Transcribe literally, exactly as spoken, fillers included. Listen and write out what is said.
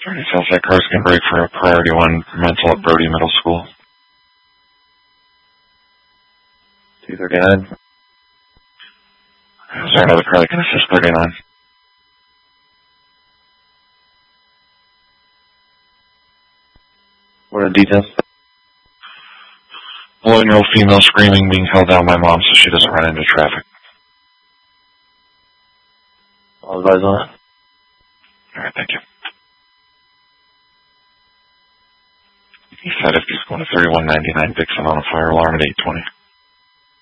Attorney tells that cars can break for a priority one rental at Brody Middle School. two thirty-nine. Is there another car that can assist thirty-nine? What are the details? eleven-year-old female screaming, being held down by mom so she doesn't run into traffic. All advise on it? Alright, thank you. He said if he's going to thirty-one ninety-nine Dixon on a fire alarm at eight twenty.